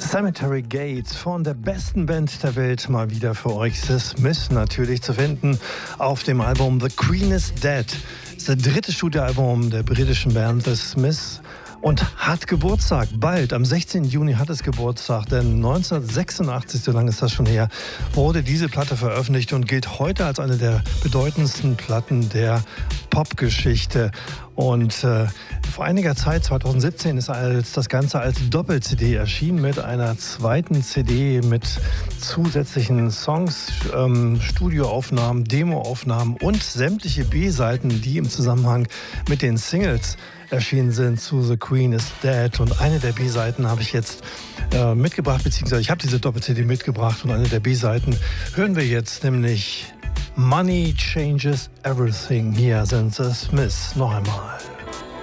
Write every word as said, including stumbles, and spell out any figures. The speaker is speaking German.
Cemetery Gates von der besten Band der Welt mal wieder für euch. The Smiths natürlich zu finden auf dem Album The Queen is Dead. Das ist das dritte Studioalbum der britischen Band The Smiths und hat Geburtstag. Bald, am sechzehnten Juni hat es Geburtstag, denn neunzehnhundertsechsundachtzig, so lange ist das schon her, wurde diese Platte veröffentlicht und gilt heute als eine der bedeutendsten Platten der Popgeschichte. Und äh, vor einiger Zeit, zweitausendsiebzehn, ist als, das Ganze als Doppel-C D erschienen mit einer zweiten C D mit zusätzlichen Songs, ähm, Studioaufnahmen, Demoaufnahmen und sämtliche B-Seiten, die im Zusammenhang mit den Singles erschienen sind zu The Queen is Dead. Und eine der B-Seiten habe ich jetzt äh, mitgebracht, beziehungsweise ich habe diese Doppel-C D mitgebracht und eine der B-Seiten hören wir jetzt, nämlich Money Changes Everything. Hier sind The Smiths noch einmal.